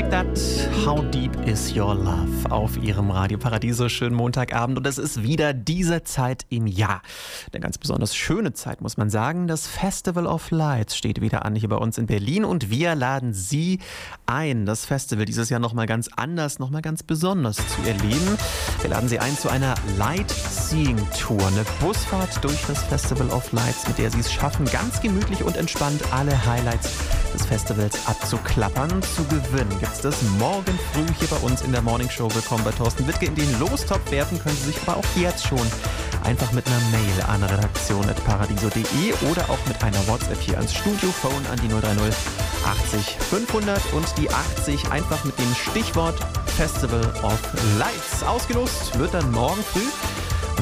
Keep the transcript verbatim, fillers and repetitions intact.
Like That, How Deep Is Your Love auf Ihrem Radio Paradiso. Schönen Montagabend und es ist wieder diese Zeit im Jahr. Eine ganz besonders schöne Zeit, muss man sagen. Das Festival of Lights steht wieder an hier bei uns in Berlin und wir laden Sie ein, das Festival dieses Jahr nochmal ganz anders, nochmal ganz besonders zu erleben. Wir laden Sie ein zu einer Light-Seeing-Tour, eine Busfahrt durch das Festival of Lights, mit der Sie es schaffen, ganz gemütlich und entspannt alle Highlights des Festivals abzuklappern. Zu gewinnen gibt es das morgen früh hier bei uns in der Morning Show. Willkommen bei Thorsten Wittke. In den Lostopf werfen können Sie sich aber auch jetzt schon einfach mit einer Mail an redaktion at paradiso punkt de oder auch mit einer WhatsApp hier ans Studio-Phone an die null drei null achtzig fünfhundert und die achtzig einfach mit dem Stichwort Festival of Lights. Ausgelost wird dann morgen früh.